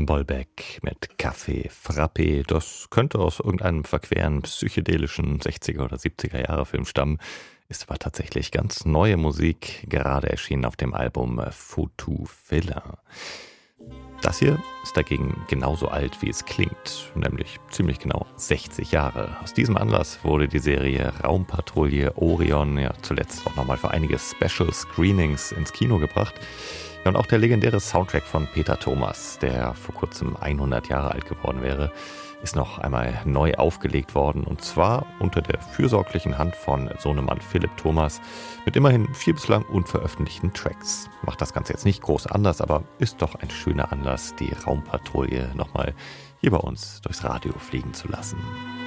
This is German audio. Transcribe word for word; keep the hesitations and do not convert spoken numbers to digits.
Bolbeck mit Kaffee Frappé. Das könnte aus irgendeinem verqueren psychedelischen sechziger oder siebziger Jahre Film stammen, ist aber tatsächlich ganz neue Musik, gerade erschienen auf dem Album Photo Filler. Das hier ist dagegen genauso alt, wie es klingt, nämlich ziemlich genau sechzig Jahre. Aus diesem Anlass wurde die Serie Raumpatrouille Orion ja zuletzt auch nochmal für einige Special Screenings ins Kino gebracht. Ja, und auch der legendäre Soundtrack von Peter Thomas, der vor kurzem hundert Jahre alt geworden wäre, ist noch einmal neu aufgelegt worden, und zwar unter der fürsorglichen Hand von Sohnemann Philipp Thomas mit immerhin vier bislang unveröffentlichten Tracks. Macht das Ganze jetzt nicht groß anders, aber ist doch ein schöner Anlass, die Raumpatrouille nochmal hier bei uns durchs Radio fliegen zu lassen.